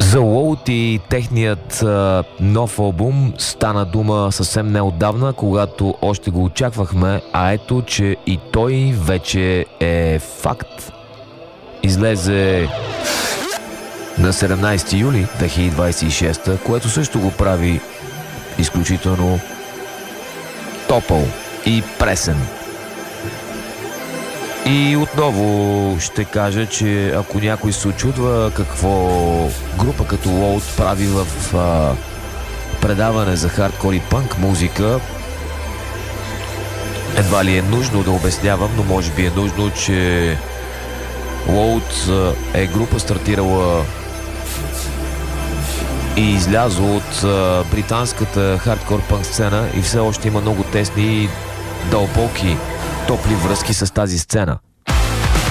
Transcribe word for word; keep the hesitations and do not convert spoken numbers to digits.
За Load и техният а, нов албум стана дума съвсем неотдавна, когато още го очаквахме, а ето, че и той вече е факт. Излезе на седемнайсети юли две хиляди двайсет и шеста, което също го прави изключително топъл и пресен. И отново ще кажа, че ако някой се очудва какво група като Load прави в а, предаване за хардкор и пънк музика, едва ли е нужно да обяснявам, но може би е нужно, че Load е група стартирала и излязла от а, британската хардкор пънк сцена и все още има много тесни и дълбоки топли връзки с тази сцена.